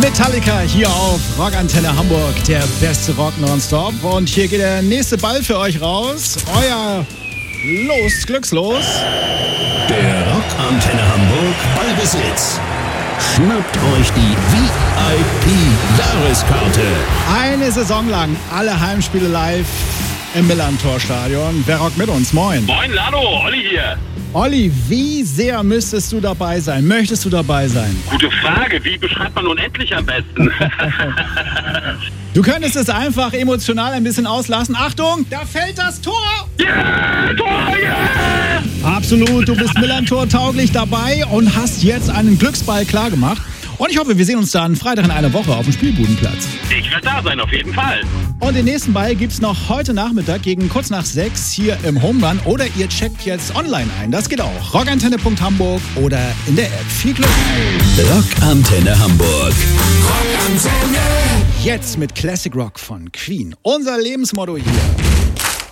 Metallica hier auf Rockantenne Hamburg, der beste Rock nonstop. Und hier geht der nächste Ball für euch raus. Euer Glückslos. Der Rockantenne Hamburg Ballbesitz. Schnappt euch die VIP-Jahreskarte. Eine Saison lang alle Heimspiele live im Millantor-Stadion. Wer rockt mit uns? Moin. Moin, Lado, Olli hier. Olli, wie sehr müsstest du dabei sein? Möchtest du dabei sein? Gute Frage, wie beschreibt man unendlich am besten? Du könntest es einfach emotional ein bisschen auslassen. Achtung, da fällt das Tor! Yeah, Tor, yeah! Absolut, du bist Millantor tauglich dabei und hast jetzt einen Glücksball klargemacht. Und ich hoffe, wir sehen uns dann Freitag in einer Woche auf dem Spielbudenplatz. Ich werde da sein, auf jeden Fall. Und den nächsten Ball gibt's noch heute Nachmittag gegen kurz nach 6 hier im Home Run. Oder ihr checkt jetzt online ein. Das geht auch. Rockantenne.hamburg oder in der App. Viel Glück. Rockantenne Hamburg. Jetzt mit Classic Rock von Queen. Unser Lebensmotto hier.